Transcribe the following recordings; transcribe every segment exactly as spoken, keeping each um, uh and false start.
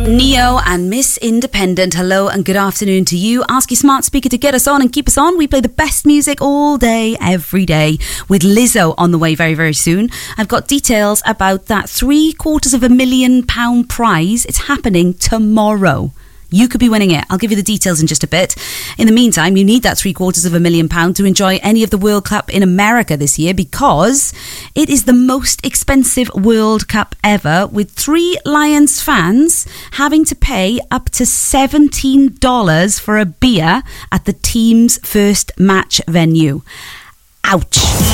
Neo and Miss Independent, hello and good afternoon to you. Ask your smart speaker to get us on and keep us on. We play the best music all day, every day, with Lizzo on the way very, very soon. I've got details about that three quarters of a million pound prize. It's happening tomorrow. You could be winning it. I'll give you the details in just a bit. In the meantime, you need that three quarters of a million pound to enjoy any of the World Cup in America this year, because it is the most expensive World Cup ever, with three Lions fans having to pay up to seventeen dollars for a beer at the team's first match venue. Ouch.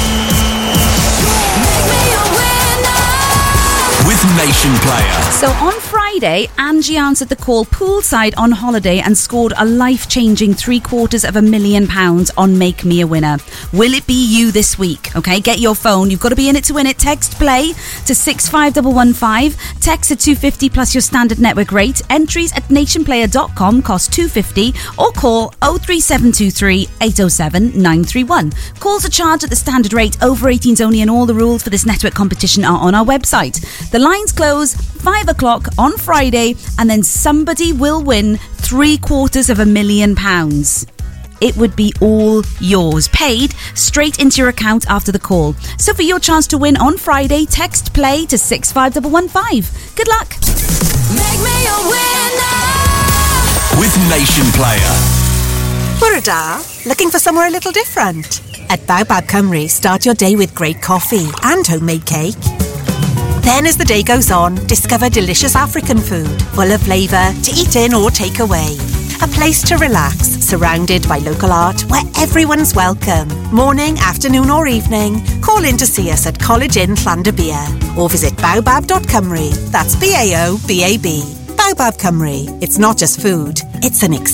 With Nation Player. So on Friday, Angie answered the call poolside on holiday and scored a life-changing three quarters of a million pounds on Make Me a Winner. Will it be you this week? Okay, get your phone. You've got to be in it to win it. Text play to six five one one five. Text at two fifty plus your standard network rate. Entries at nationplayer dot com cost two fifty, or call oh three seven two three eight oh seven nine three one. Calls are charged at the standard rate. Over eighteens only, and all the rules for this network competition are on our website. The lines close five o'clock on Friday, and then somebody will win three quarters of a million pounds. It would be all yours, paid straight into your account after the call. So for your chance to win on Friday, text play to six five one one five. Good luck. Make me a winner with Nation Player. Bwrda, looking for somewhere a little different? At Baobab Cymru, start your day with great coffee and homemade cake. Then as the day goes on, discover delicious African food, full of flavour, to eat in or take away. A place to relax, surrounded by local art, where everyone's welcome. Morning, afternoon or evening, call in to see us at College Inn Llandybia, or visit baobab dot cymru. That's B A O B A B. Baobab Cymru. It's not just food, it's an experience.